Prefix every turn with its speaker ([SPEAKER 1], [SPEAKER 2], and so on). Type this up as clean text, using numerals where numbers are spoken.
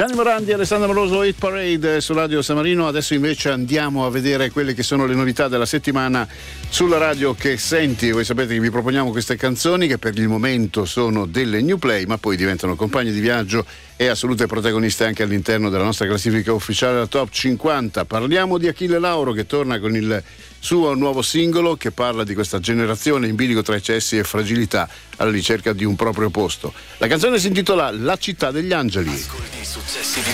[SPEAKER 1] Gianni Morandi, Alessandro Amoroso, Hit Parade su Radio San Marino. Adesso invece andiamo a vedere quelle che sono le novità della settimana sulla radio che senti. Voi sapete che vi proponiamo queste canzoni che per il momento sono delle new play, ma poi diventano compagni di viaggio e assolute protagoniste anche all'interno della nostra classifica ufficiale, la Top 50. Parliamo di Achille Lauro che torna con il suo nuovo singolo che parla di questa generazione in bilico tra eccessi e fragilità alla ricerca di un proprio posto. La canzone si intitola La città degli angeli.
[SPEAKER 2] Ascolti i successi di